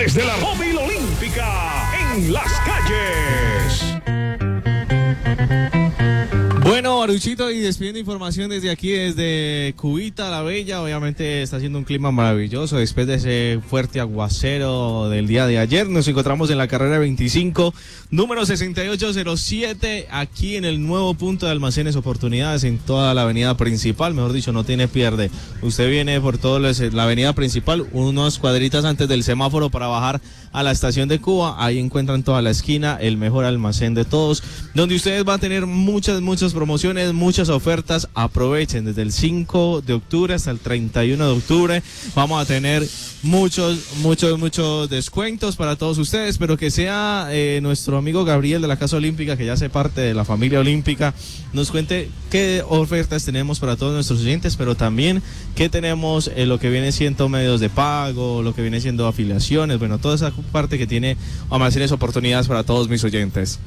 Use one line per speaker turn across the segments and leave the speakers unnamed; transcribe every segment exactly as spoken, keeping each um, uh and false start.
desde la móvil olímpica en las calles.
Bueno, Baruchito, y despidiendo información desde aquí, desde Cubita la Bella. Obviamente está haciendo un clima maravilloso después de ese fuerte aguacero del día de ayer. Nos encontramos en la carrera veinticinco, número sesenta y ocho cero siete, aquí en el nuevo punto de almacenes Oportunidades en toda la avenida principal. Mejor dicho, no tiene pierde. Usted viene por toda la avenida principal, unas cuadritas antes del semáforo para bajar a la estación de Cuba. Ahí encuentran toda la esquina, el mejor almacén de todos, donde ustedes van a tener muchas, muchas promociones, muchas ofertas. Aprovechen desde el cinco de octubre hasta el treinta y uno de octubre. Vamos a tener muchos, muchos, muchos descuentos para todos ustedes, pero que sea eh, nuestro amigo Gabriel de la Casa Olímpica, que ya hace parte de la familia olímpica, nos cuente qué ofertas tenemos para todos nuestros oyentes, pero también qué tenemos en lo que viene siendo medios de pago, lo que viene siendo afiliaciones, bueno, toda esa parte que tiene Almacenes Oportunidades para todos mis oyentes.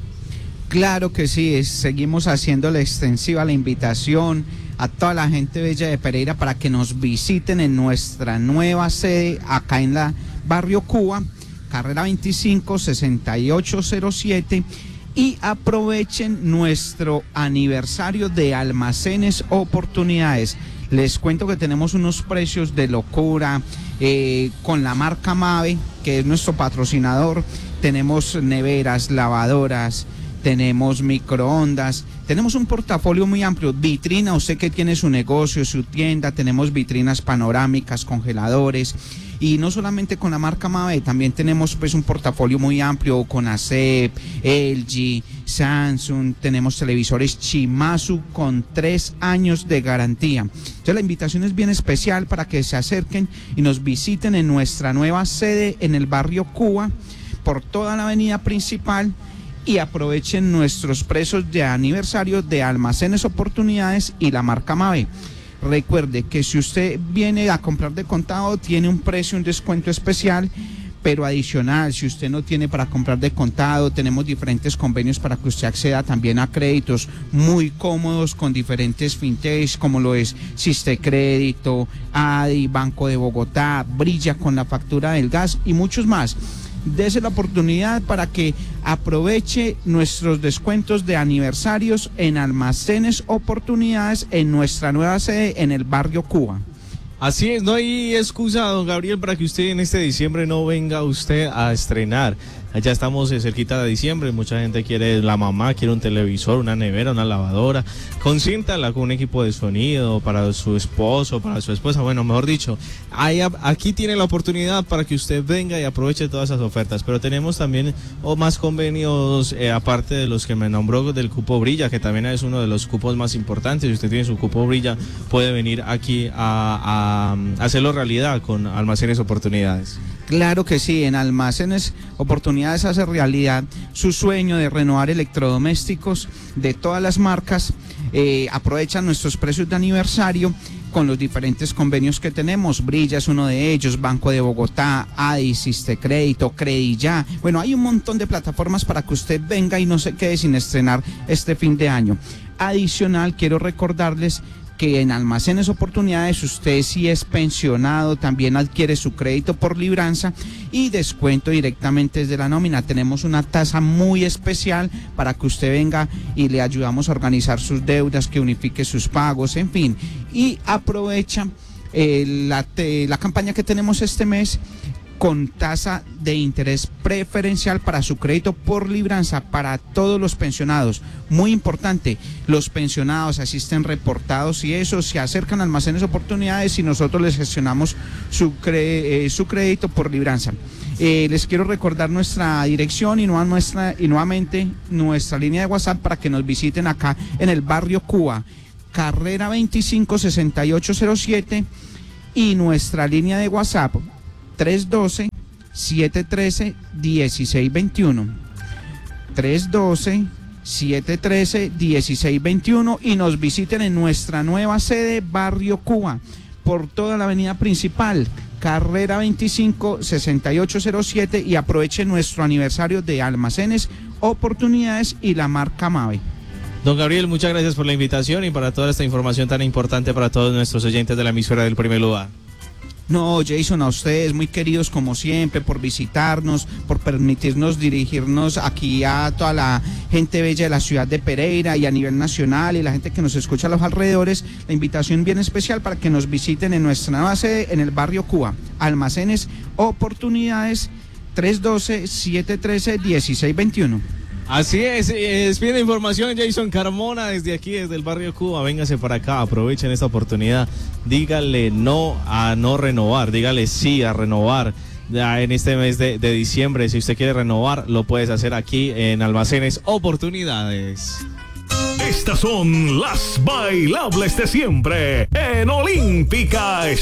Claro que sí, es, seguimos haciéndole extensiva la invitación a toda la gente bella de Pereira para que nos visiten en nuestra nueva sede acá en la Barrio Cuba, carrera veinticinco, sesenta y ocho cero siete, y aprovechen nuestro aniversario de Almacenes Oportunidades. Les cuento que tenemos unos precios de locura eh, con la marca Mave, que es nuestro patrocinador. Tenemos neveras, lavadoras, tenemos microondas, tenemos un portafolio muy amplio, vitrina, usted que tiene su negocio, su tienda, tenemos vitrinas panorámicas, congeladores, y no solamente con la marca Mave, también tenemos pues un portafolio muy amplio con A C E P, L G, Samsung, tenemos televisores Shimazu con tres años de garantía. Entonces la invitación es bien especial para que se acerquen y nos visiten en nuestra nueva sede en el barrio Cuba, por toda la avenida principal, y aprovechen nuestros precios de aniversario de Almacenes Oportunidades y la marca Mave. Recuerde que si usted viene a comprar de contado, tiene un precio, un descuento especial, pero adicional, si usted no tiene para comprar de contado, tenemos diferentes convenios para que usted acceda también a créditos muy cómodos con diferentes fintechs, como lo es Sistecrédito, A D I, Banco de Bogotá, Brilla con la factura del gas y muchos más. Dese la oportunidad para que aproveche nuestros descuentos de aniversarios en Almacenes Oportunidades en nuestra nueva sede en el barrio Cuba.
Así es, no hay excusa, don Gabriel, para que usted en este diciembre no venga usted a estrenar. Ya estamos cerquita de diciembre, mucha gente quiere, la mamá quiere un televisor, una nevera, una lavadora. Consiéntala con un equipo de sonido para su esposo, para su esposa, bueno, mejor dicho, hay, aquí tiene la oportunidad para que usted venga y aproveche todas esas ofertas. Pero tenemos también oh, más convenios, eh, aparte de los que me nombró del cupo Brilla, que también es uno de los cupos más importantes. Si usted tiene su cupo Brilla, puede venir aquí a, a, a hacerlo realidad con Almacenes Oportunidades.
Claro que sí, en Almacenes Oportunidades hace realidad su sueño de renovar electrodomésticos de todas las marcas. Eh, aprovechan nuestros precios de aniversario con los diferentes convenios que tenemos. Brilla es uno de ellos, Banco de Bogotá, A D I, Sistecrédito, Credilla. Bueno, hay un montón de plataformas para que usted venga y no se quede sin estrenar este fin de año. Adicional, quiero recordarles que en Almacenes Oportunidades usted si es pensionado también adquiere su crédito por libranza y descuento directamente desde la nómina. Tenemos una tasa muy especial para que usted venga y le ayudamos a organizar sus deudas, que unifique sus pagos, en fin. Y aprovecha eh, la, te, la campaña que tenemos este mes con tasa de interés preferencial para su crédito por libranza para todos los pensionados. Muy importante, los pensionados asisten reportados y eso, se acercan a Almacenes Oportunidades y nosotros les gestionamos su, cre eh, su crédito por libranza. Eh, les quiero recordar nuestra dirección y, no nuestra, y nuevamente nuestra línea de WhatsApp para que nos visiten acá en el barrio Cuba, carrera veinticinco, sesenta y ocho cero siete, y nuestra línea de WhatsApp tres uno dos, siete uno tres, uno seis dos uno. tres uno dos, siete uno tres, uno seis dos uno y nos visiten en nuestra nueva sede Barrio Cuba por toda la avenida principal, carrera veinticinco, sesenta y ocho cero siete, y aprovechen nuestro aniversario de Almacenes Oportunidades y la marca Mave.
Don Gabriel, muchas gracias por la invitación y para toda esta información tan importante para todos nuestros oyentes de la emisora del Primer Lugar.
No, Jason, a ustedes muy queridos como siempre, por visitarnos, por permitirnos dirigirnos aquí a toda la gente bella de la ciudad de Pereira y a nivel nacional y la gente que nos escucha a los alrededores. La invitación bien especial para que nos visiten en nuestra nueva sede en el barrio Cuba. Almacenes Oportunidades tres uno dos, siete uno tres, uno seis dos uno.
Así es, es bien información, Jason Carmona, desde aquí, desde el barrio Cuba. Véngase para acá, aprovechen esta oportunidad. Dígale no a no renovar, dígale sí a renovar. Ya en este mes de, de diciembre, si usted quiere renovar, lo puedes hacer aquí en Almacenes Oportunidades.
Estas son las bailables de siempre en Olímpica